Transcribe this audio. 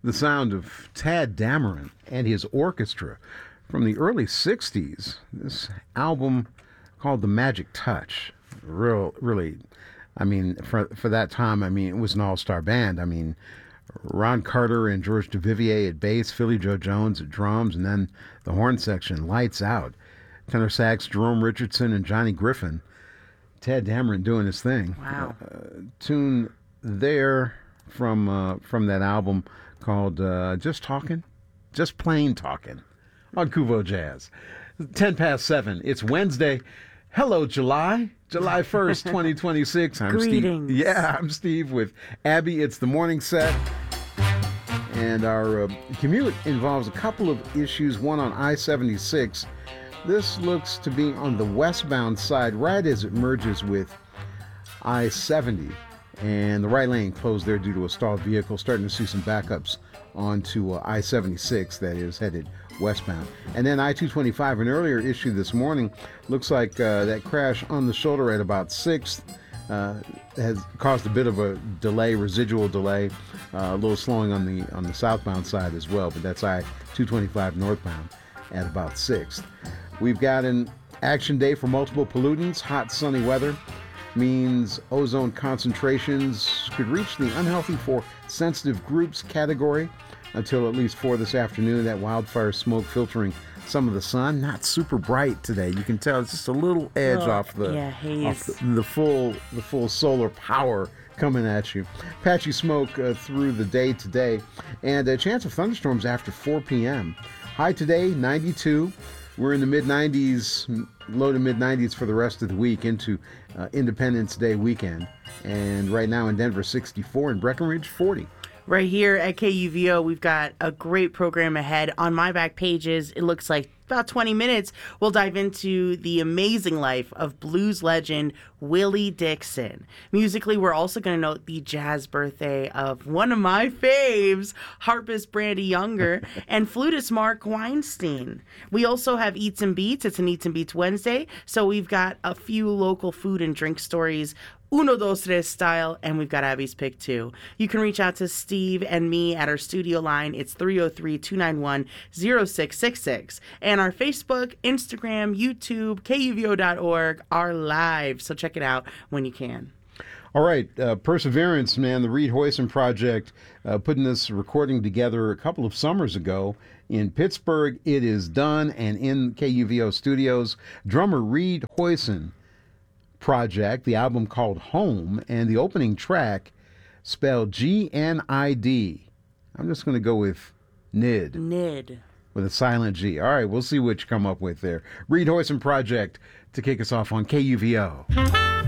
The sound of Tad Dameron and his orchestra from the early 60s. This album called The Magic Touch. Really, I mean, for that time, I mean, it was an all-star band. I mean, Ron Carter and George Duvivier at bass, Philly Joe Jones at drums, and then the horn section, lights out. Tenor sax, Jerome Richardson and Johnny Griffin. Tad Dameron doing his thing. Wow. Tune there from that album called Just Plain Talking on Kuvo Jazz. 10 past 7. It's Wednesday. Hello, July 1st, 2026. Greetings. Steve. Yeah, I'm Steve with Abby. It's the morning set. And our commute involves a couple of issues, one on I-76. This looks to be on the westbound side right as it merges with I-70. And the right lane closed there due to a stalled vehicle. Starting to see some backups onto I-76 that is headed westbound. And then I-225, an earlier issue this morning, looks like that crash on the shoulder at about 6th has caused a bit of a delay, residual delay, a little slowing on the southbound side as well, but that's I-225 northbound at about 6th. We've got an action day for multiple pollutants. Hot, sunny weather means ozone concentrations could reach the unhealthy for sensitive groups category until at least 4 this afternoon. That wildfire smoke filtering some of the sun. Not super bright today. You can tell it's just a little edge off the full solar power coming at you. Patchy smoke through the day today, and a chance of thunderstorms after 4 p.m. High today, 92. We're in the mid-90s, low to mid-90s for the rest of the week into Independence Day weekend. And right now in Denver, 64, and Breckenridge, 40. Right here at KUVO, we've got a great program ahead. On my back pages, it looks like about 20 minutes, we'll dive into the amazing life of blues legend Willie Dixon. Musically, we're also going to note the jazz birthday of one of my faves, harpist Brandy Younger, and flutist Mark Weinstein. We also have Eats and Beats. It's an Eats and Beats Wednesday, so we've got a few local food and drink stories, Uno, dos, tres style, and we've got Abby's pick too. You can reach out to Steve and me at our studio line. It's 303-291-0666. And our Facebook, Instagram, YouTube, KUVO.org are live. So check it out when you can. All right, Perseverance, man, the Reed Hoyson Project, putting this recording together a couple of summers ago in Pittsburgh. It is done, and in KUVO studios, drummer Reed Hoyson Project, the album called Home, and the opening track spelled G-N-I-D. I'm just going to go with Nid. Nid. With a silent G. All right, we'll see what you come up with there. Reed Hoyson Project to kick us off on KUVO.